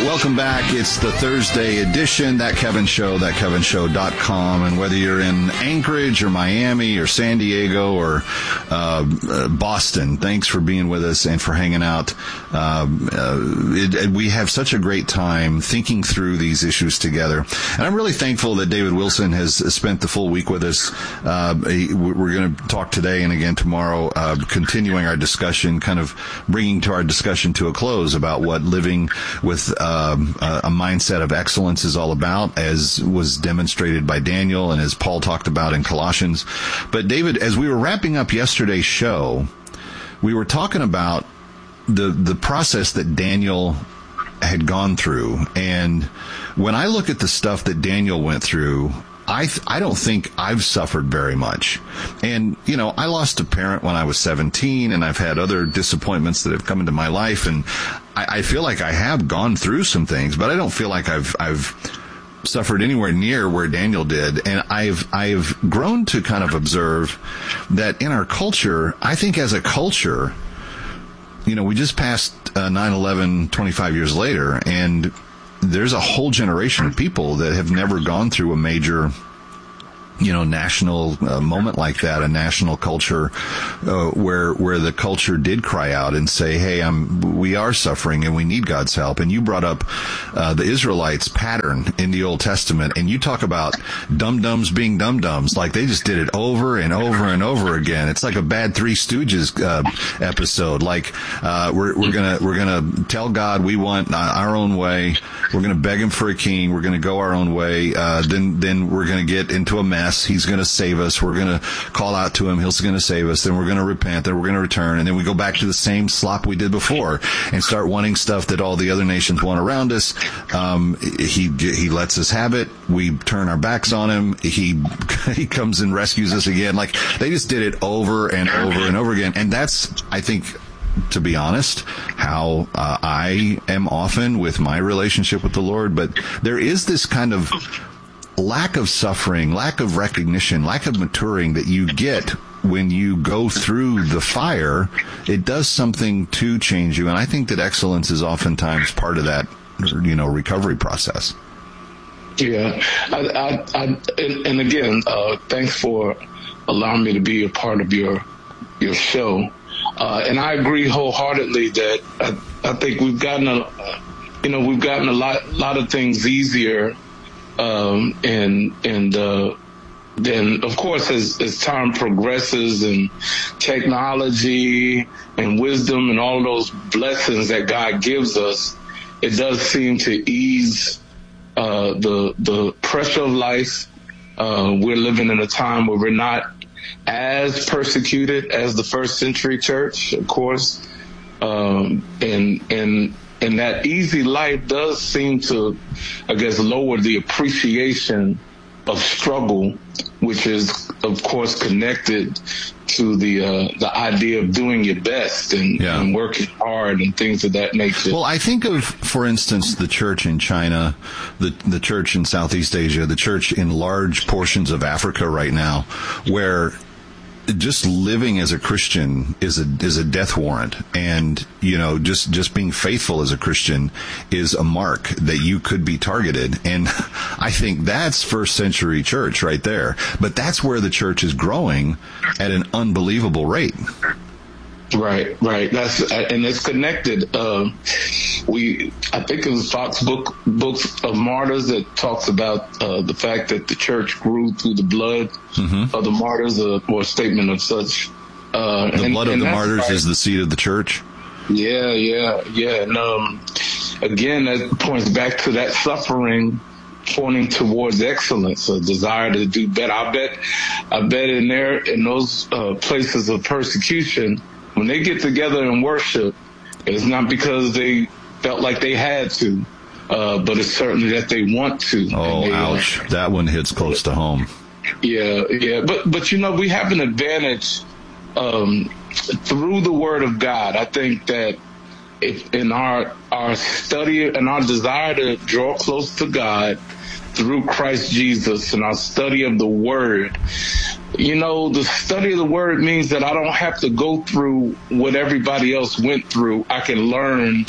welcome back. It's the Thursday edition, That Kevin Show, thatkevinshow.com. And whether you're in Anchorage or Miami or San Diego or Boston, thanks for being with us and for hanging out. We have such a great time thinking through these issues together. And I'm really thankful that David Wilson has spent the full week with us. We're going to talk today and again tomorrow, continuing our discussion, kind of bringing our discussion to a close about what living with a mindset of excellence is all about, as was demonstrated by Daniel and as Paul talked about in Colossians. But David, as we were wrapping up yesterday's show, we were talking about the process that Daniel had gone through. And when I look at the stuff that Daniel went through, I don't think I've suffered very much. And, you know, I lost a parent when I was 17, and I've had other disappointments that have come into my life, and I feel like I have gone through some things, but I don't feel like I've suffered anywhere near where Daniel did. And I've grown to kind of observe that in our culture, I think as a culture, you know, we just passed 9/11 25 years later, and there's a whole generation of people that have never gone through a major, you know, national moment like that, a national culture where the culture did cry out and say, hey, we are suffering and we need God's help. And you brought up the Israelites' pattern in the Old Testament, and you talk about dum-dums being dum-dums, like they just did it over and over and over again. It's like a bad Three Stooges episode. Like we're gonna tell God we want our own way. We're gonna beg him for a king. We're gonna go our own way. Then we're gonna get into a mess. He's going to save us. We're going to call out to him. He's going to save us. Then we're going to repent. Then we're going to return. And then we go back to the same slop we did before and start wanting stuff that all the other nations want around us. He lets us have it. We turn our backs on him. He comes and rescues us again. Like, they just did it over and over and over again. And that's, I think, to be honest, how I am often with my relationship with the Lord. But there is this kind of lack of suffering, lack of recognition, lack of maturing that you get when you go through the fire. It does something to change you. And I think that excellence is oftentimes part of that, you know, recovery process. Yeah. And again, thanks for allowing me to be a part of your show. And I agree wholeheartely that I think we've gotten a lot of things easier. Then of course, as time progresses and technology and wisdom and all those blessings that God gives us, it does seem to ease the pressure of life. We're living in a time where we're not as persecuted as the first century church, of course, and that easy life does seem to, I guess, lower the appreciation of struggle, which is, of course, connected to the idea of doing your best and working hard and things of that nature. Well, I think of, for instance, the church in China, the church in Southeast Asia, the church in large portions of Africa right now, where just living as a Christian is a death warrant. And, you know, just being faithful as a Christian is a mark that you could be targeted. And I think that's first century church right there. But that's where the church is growing at an unbelievable rate. Right. And it's connected. I think it was Fox Books of Martyrs that talks about the fact that the church grew through the blood of the martyrs, or a statement of such. The blood of the martyrs is the seed of the church. Yeah. And again, that points back to that suffering pointing towards excellence, a desire to do better. I bet in those places of persecution, when they get together and worship, it's not because they felt like they had to, but it's certainly that they want to. Oh, ouch. That one hits close to home. Yeah. But you know, we have an advantage through the Word of God. I think that if in our study and our desire to draw close to God through Christ Jesus and our study of the Word, you know, the study of the Word means that I don't have to go through what everybody else went through. I can learn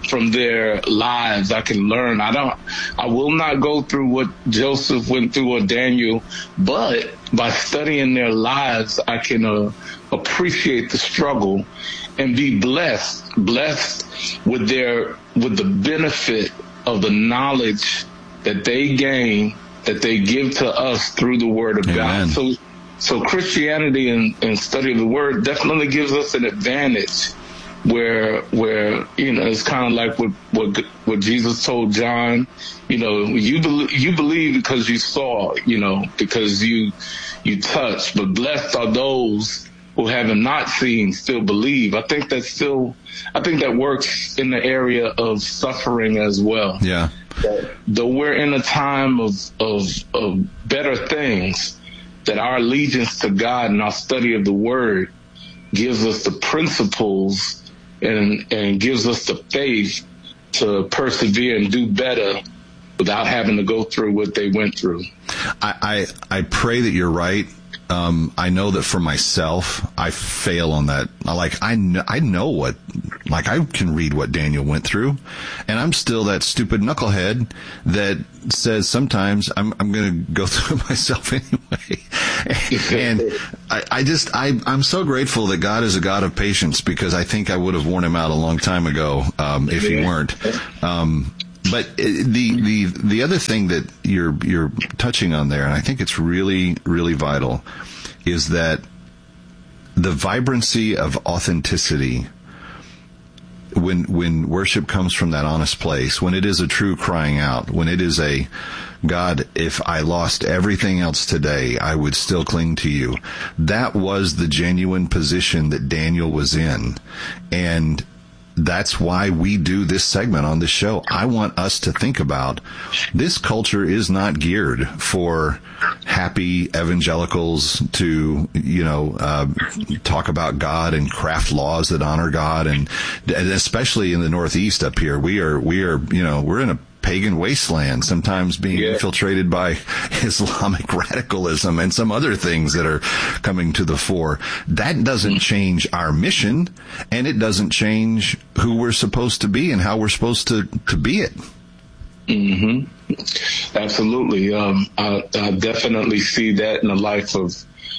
from their lives. I can learn. I will not go through what Joseph went through or Daniel, but by studying their lives, I can appreciate the struggle and be blessed with the benefit of the knowledge that they gain, that they give to us through the Word of Amen. God. So Christianity and study of the Word definitely gives us an advantage where it's kind of like what Jesus told John, you believe because you saw, because you touched, but blessed are those who having not seen still believe. I think that works in the area of suffering as well. Yeah. Though we're in a time of better things, that our allegiance to God and our study of the Word gives us the principles and gives us the faith to persevere and do better without having to go through what they went through. I pray that you're right. I know that for myself, I fail on that. I know what, I can read what Daniel went through, and I'm still that stupid knucklehead that says sometimes I'm going to go through it myself anyway. And I'm so grateful that God is a God of patience, because I think I would have worn him out a long time ago, if he weren't. But the other thing that you're touching on there, and I think it's really, really vital, is that the vibrancy of authenticity, when worship comes from that honest place, when it is a true crying out, when it is a, God, if I lost everything else today, I would still cling to you. That was the genuine position that Daniel was in. And that's why we do this segment on this show. I want us to think about this culture is not geared for happy evangelicals to, talk about God and craft laws that honor God. And especially in the Northeast up here, we're in a pagan wasteland, sometimes being infiltrated by Islamic radicalism and some other things that are coming to the fore. That doesn't change our mission, and it doesn't change who we're supposed to be and how we're supposed to be it. Mm-hmm. Absolutely. I definitely see that in the life of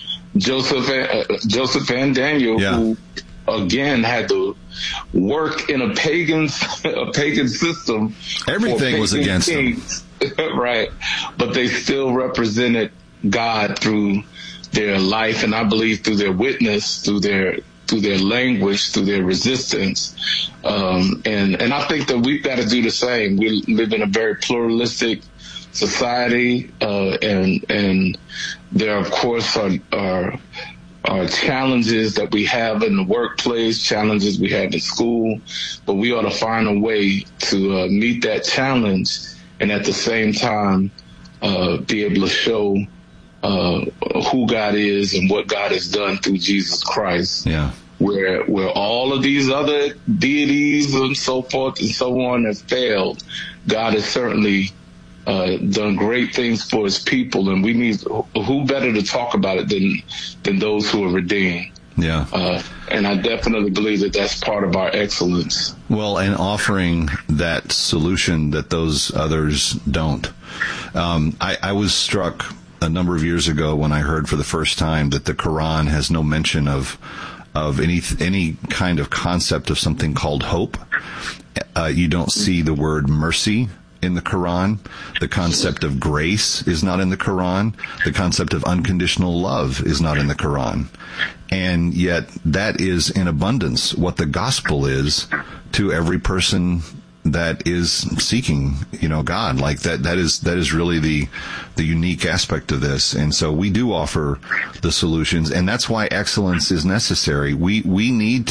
Joseph and Daniel, who again had to work in a pagan system. Everything was against them. Right. But they still represented God through their life, and I believe through their witness, through their language, through their resistance. And I think that we've got to do the same. We live in a very pluralistic society, and there, of course, are challenges that we have in the workplace, challenges we have in school, but we ought to find a way to meet that challenge, and at the same time be able to show who God is and what God has done through Jesus Christ. Yeah. Where all of these other deities and so forth and so on have failed, God has certainly done great things for his people, and we need who better to talk about it than those who are redeemed. Yeah. And I definitely believe that that's part of our excellence. Well, and offering that solution that those others don't. I was struck a number of years ago when I heard for the first time that the Quran has no mention of any kind of concept of something called hope. You don't see the word mercy in the Quran. The concept of grace is not in the Quran. The concept of unconditional love is not in the Quran. And yet that is in abundance what the gospel is to every person that is seeking, God. Like that is really the unique aspect of this. And so we do offer the solutions, and that's why excellence is necessary. We need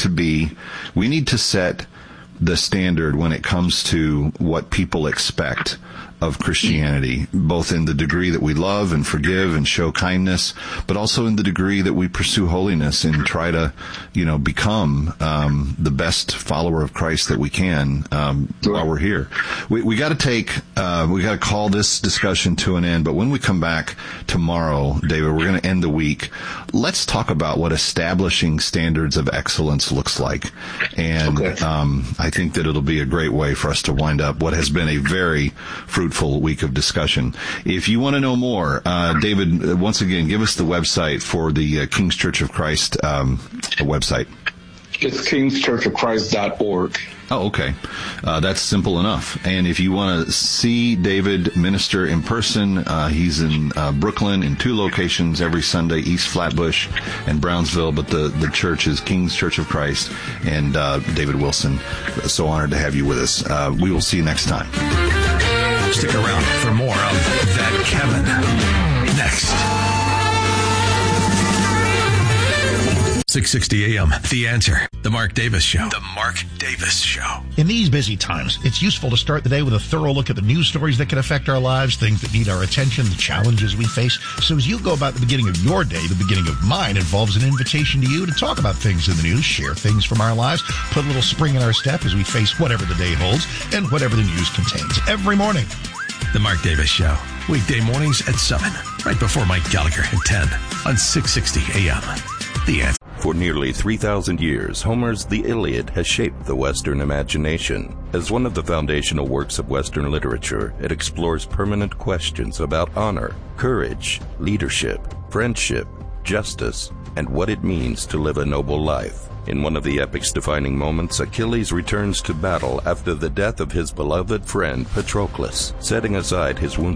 to set the standard when it comes to what people expect of Christianity, both in the degree that we love and forgive and show kindness, but also in the degree that we pursue holiness and try to, become the best follower of Christ that we can while we're here. We got to call this discussion to an end. But when we come back tomorrow, David, we're going to end the week. Let's talk about what establishing standards of excellence looks like. And I think that it'll be a great way for us to wind up what has been a very fruitful week of discussion. If you want to know more, David, once again, give us the website for the King's Church of Christ website. It's kingschurchofchrist.org. Oh, okay. That's simple enough. And if you want to see David minister in person, he's in Brooklyn in 2 locations every Sunday, East Flatbush and Brownsville, but the church is King's Church of Christ. And David Wilson, so honored to have you with us. We will see you next time. Stick around for more of That Kevin next. 660 AM, The Answer. The Mark Davis Show. The Mark Davis Show. In these busy times, it's useful to start the day with a thorough look at the news stories that can affect our lives, things that need our attention, the challenges we face. So as you go about the beginning of your day, the beginning of mine involves an invitation to you to talk about things in the news, share things from our lives, put a little spring in our step as we face whatever the day holds and whatever the news contains. Every morning. The Mark Davis Show. Weekday mornings at 7, right before Mike Gallagher at 10 on 660 AM. The Answer. For nearly 3,000 years, Homer's The Iliad has shaped the Western imagination. As one of the foundational works of Western literature, it explores permanent questions about honor, courage, leadership, friendship, justice, and what it means to live a noble life. In one of the epic's defining moments, Achilles returns to battle after the death of his beloved friend Patroclus, setting aside his wounded